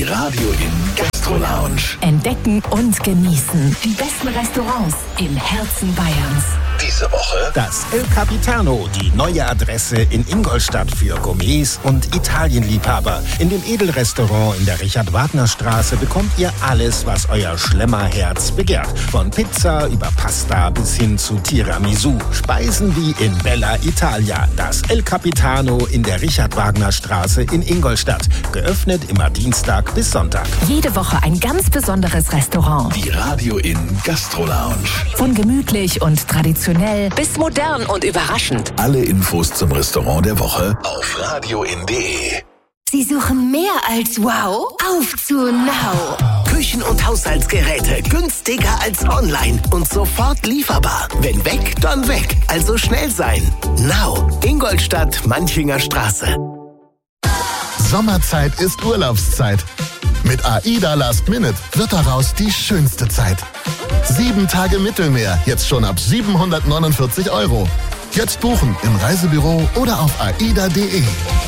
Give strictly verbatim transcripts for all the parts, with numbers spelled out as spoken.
Radio in Gastro Lounge. Entdecken und genießen die besten Restaurants im Herzen Bayerns. Diese Woche das El Capitano, die neue Adresse in Ingolstadt für Gourmets und Italienliebhaber. In dem Edelrestaurant in der Richard-Wagner-Straße bekommt ihr alles, was euer Schlemmerherz begehrt. Von Pizza über Pasta bis hin zu Tiramisu. Speisen wie in Bella Italia. Das El Capitano in der Richard-Wagner-Straße in Ingolstadt. Geöffnet immer Dienstag bis Sonntag. Jede Woche ein ganz besonderes Restaurant. Die Radio in Gastro Lounge. Von gemütlich und traditionell bis modern und überraschend. Alle Infos zum Restaurant der Woche auf radioin punkt de. Sie suchen mehr als wow? Auf zu Now! Küchen- und Haushaltsgeräte günstiger als online und sofort lieferbar. Wenn weg, dann weg. Also schnell sein. Now! Ingolstadt, Manchinger Straße. Sommerzeit ist Urlaubszeit. Mit AIDA Last Minute wird daraus die schönste Zeit. Sieben Tage Mittelmeer, jetzt schon ab siebenhundertneunundvierzig Euro. Jetzt buchen im Reisebüro oder auf aida punkt de.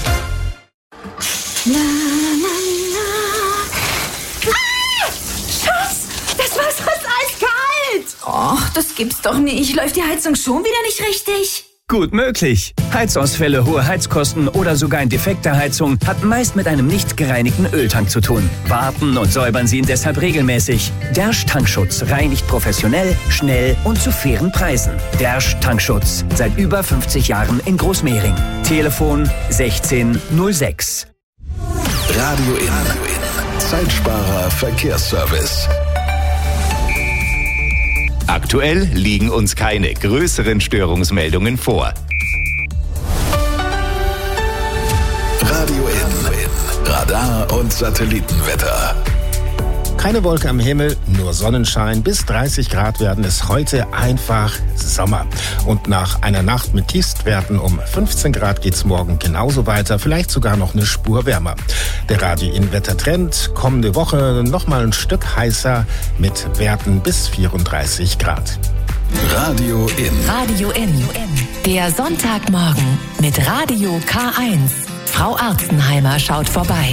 Na, na, na. Ah! Schatz, das Wasser ist eiskalt! Och, das gibt's doch nicht. Läuft die Heizung schon wieder nicht richtig? Gut möglich. Heizausfälle, hohe Heizkosten oder sogar eine defekte Heizung hat meist mit einem nicht gereinigten Öltank zu tun. Warten und säubern Sie ihn deshalb regelmäßig. Dersch Tankschutz reinigt professionell, schnell und zu fairen Preisen. Dersch Tankschutz. Seit über fünfzig Jahren in Großmehring. Telefon sechzehn null sechs. Radio in Zeitsparer Verkehrsservice. Aktuell liegen uns keine größeren Störungsmeldungen vor. Radio in Radar und Satellitenwetter. Keine Wolke am Himmel, nur Sonnenschein. Bis dreißig Grad werden es heute einfach Sommer. Und nach einer Nacht mit Tiefstwerten um fünfzehn Grad geht's morgen genauso weiter, vielleicht sogar noch eine Spur wärmer. Der Radio-In-Wettertrend kommende Woche noch mal ein Stück heißer mit Werten bis vierunddreißig Grad. Radio in. Radio in. Der Sonntagmorgen mit Radio K eins. Frau Arzenheimer schaut vorbei.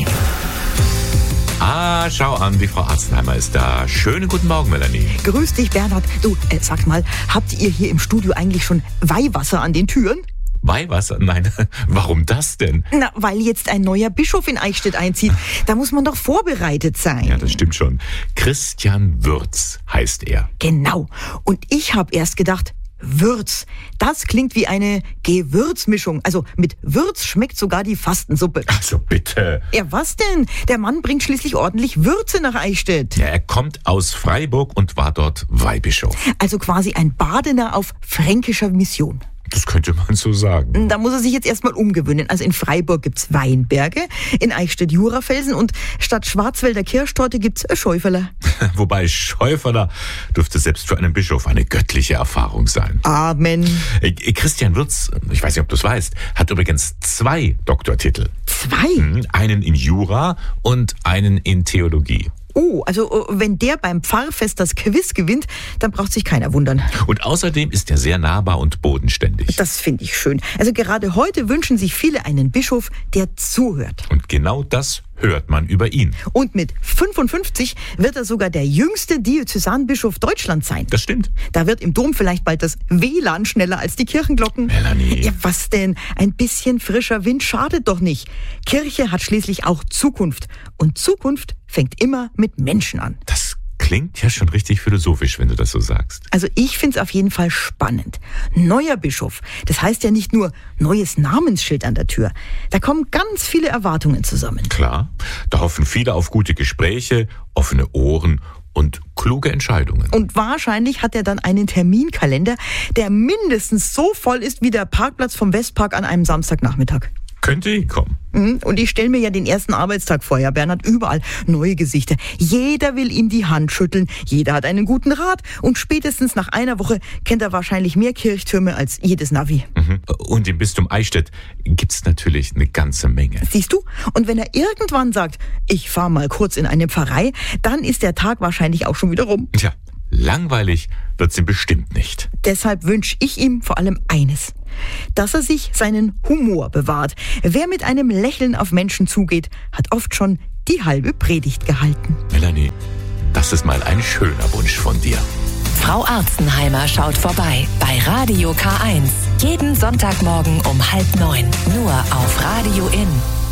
Ah, schau an, die Frau Arzenheimer ist da. Schönen guten Morgen, Melanie. Grüß dich, Bernhard. Du, äh, sag mal, habt ihr hier im Studio eigentlich schon Weihwasser an den Türen? Weihwasser? Nein, warum das denn? Na, weil jetzt ein neuer Bischof in Eichstätt einzieht. Da muss man doch vorbereitet sein. Ja, das stimmt schon. Christian Würz heißt er. Genau. Und ich habe erst gedacht, Würz. Das klingt wie eine Gewürzmischung. Also mit Würz schmeckt sogar die Fastensuppe. Also bitte. Ja, was denn? Der Mann bringt schließlich ordentlich Würze nach Eichstätt. Ja, er kommt aus Freiburg und war dort Weihbischof. Also quasi ein Badener auf fränkischer Mission. Das könnte man so sagen. Da muss er sich jetzt erstmal umgewöhnen. Also in Freiburg gibt's Weinberge, in Eichstätt Jurafelsen und statt Schwarzwälder Kirschtorte gibt's Schäuferler. Wobei Schäuferler dürfte selbst für einen Bischof eine göttliche Erfahrung sein. Amen. Christian Würz, ich weiß nicht, ob du es weißt, hat übrigens zwei Doktortitel. Zwei? Einen in Jura und einen in Theologie. Oh, also wenn der beim Pfarrfest das Quiz gewinnt, dann braucht sich keiner wundern. Und außerdem ist er sehr nahbar und bodenständig. Das finde ich schön. Also gerade heute wünschen sich viele einen Bischof, der zuhört. Und genau das hört man über ihn. Und mit fünfundfünfzig wird er sogar der jüngste Diözesanbischof Deutschlands sein. Das stimmt. Da wird im Dom vielleicht bald das W L A N schneller als die Kirchenglocken. Melanie. Ja, was denn? Ein bisschen frischer Wind schadet doch nicht. Kirche hat schließlich auch Zukunft. Und Zukunft fängt immer mit Menschen an. Das klingt ja schon richtig philosophisch, wenn du das so sagst. Also ich find's auf jeden Fall spannend. Neuer Bischof, das heißt ja nicht nur neues Namensschild an der Tür. Da kommen ganz viele Erwartungen zusammen. Klar, da hoffen viele auf gute Gespräche, offene Ohren und kluge Entscheidungen. Und wahrscheinlich hat er dann einen Terminkalender, der mindestens so voll ist wie der Parkplatz vom Westpark an einem Samstagnachmittag. Könnte hinkommen. Und ich stelle mir ja den ersten Arbeitstag vor, ja, Bernhard, überall neue Gesichter. Jeder will ihm die Hand schütteln, jeder hat einen guten Rat und spätestens nach einer Woche kennt er wahrscheinlich mehr Kirchtürme als jedes Navi. Mhm. Und im Bistum Eichstätt gibt's natürlich eine ganze Menge. Siehst du? Und wenn er irgendwann sagt, ich fahr mal kurz in eine Pfarrei, dann ist der Tag wahrscheinlich auch schon wieder rum. Tja, langweilig wird's ihm bestimmt nicht. Deshalb wünsche ich ihm vor allem eines: dass er sich seinen Humor bewahrt. Wer mit einem Lächeln auf Menschen zugeht, hat oft schon die halbe Predigt gehalten. Melanie, das ist mal ein schöner Wunsch von dir. Frau Arzenheimer schaut vorbei bei Radio K eins. Jeden Sonntagmorgen um halb neun. Nur auf Radio In.